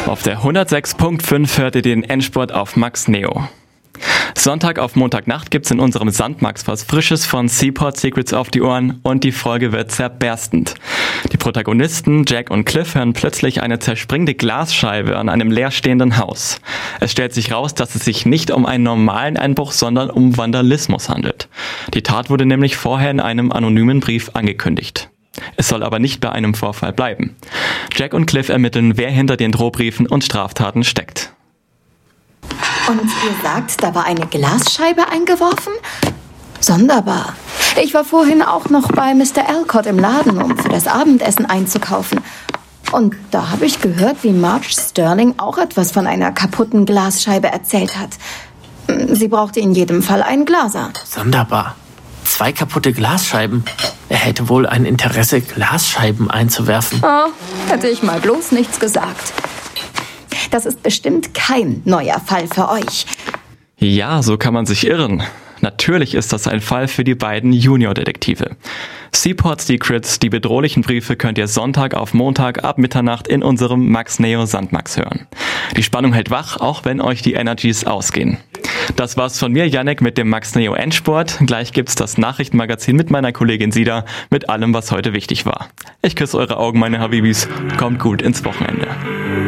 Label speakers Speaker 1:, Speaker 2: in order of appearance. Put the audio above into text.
Speaker 1: Auf der 106.5 hört ihr den Endspurt auf Max Neo. Sonntag auf Montagnacht gibt's in unserem Sandmax was Frisches von Seaport Secrets auf die Ohren und die Folge wird zerberstend. Die Protagonisten Jack und Cliff hören plötzlich eine zerspringende Glasscheibe an einem leerstehenden Haus. Es stellt sich raus, dass es sich nicht um einen normalen Einbruch, sondern um Vandalismus handelt. Die Tat wurde nämlich vorher in einem anonymen Brief angekündigt. Es soll aber nicht bei einem Vorfall bleiben. Jack und Cliff ermitteln, wer hinter den Drohbriefen und Straftaten steckt.
Speaker 2: Und ihr sagt, da war eine Glasscheibe eingeworfen? Sonderbar. Ich war vorhin auch noch bei Mr. Alcott im Laden, um für das Abendessen einzukaufen. Und da habe ich gehört, wie Marge Sterling auch etwas von einer kaputten Glasscheibe erzählt hat. Sie brauchte in jedem Fall einen Glaser.
Speaker 3: Sonderbar. 2 kaputte Glasscheiben. Er hätte wohl ein Interesse, Glasscheiben einzuwerfen.
Speaker 2: Oh, hätte ich mal bloß nichts gesagt. Das ist bestimmt kein neuer Fall für euch.
Speaker 1: Ja, so kann man sich irren. Natürlich ist das ein Fall für die beiden Junior-Detektive. Seaport Secrets, die bedrohlichen Briefe könnt ihr Sonntag auf Montag ab Mitternacht in unserem Max Neo Sandmax hören. Die Spannung hält wach, auch wenn euch die Energies ausgehen. Das war's von mir, Yannick, mit dem Max Neo Endsport. Gleich gibt's das Nachrichtenmagazin mit meiner Kollegin Sida, mit allem, was heute wichtig war. Ich küsse eure Augen, meine Habibis. Kommt gut ins Wochenende.